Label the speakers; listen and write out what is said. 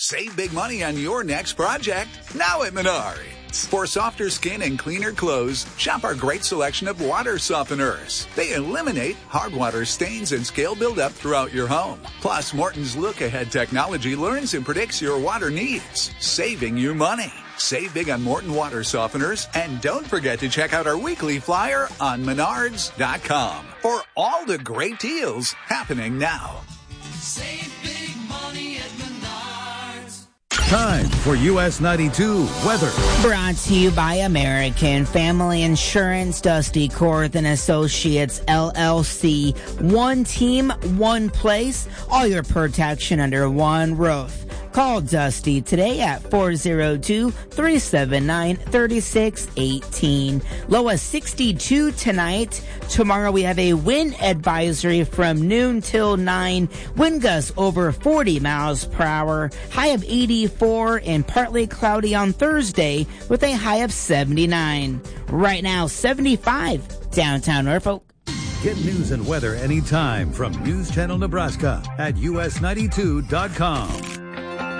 Speaker 1: Save big money on your next project now at Menards. For softer skin and cleaner clothes, shop our great selection of water softeners. They eliminate hard water stains and scale buildup throughout your home. Plus, Morton's look-ahead technology learns and predicts your water needs, saving you money. Save big on Morton water softeners, and don't forget to check out our weekly flyer on Menards.com for all the great deals happening now.
Speaker 2: Save big money at Menards.
Speaker 3: Time for US 92 weather.
Speaker 4: Brought to you by American Family Insurance, Dusty Korth and Associates LLC. One team, one place, all your protection under one roof. Call Dusty today at 402-379-3618. Low of 62 tonight. Tomorrow we have a wind advisory from noon till 9. Wind gusts over 40 miles per hour. High of 84 and partly cloudy on Thursday with a high of 79. Right now, 75 downtown Norfolk.
Speaker 3: Get news and weather anytime from News Channel Nebraska at us92.com.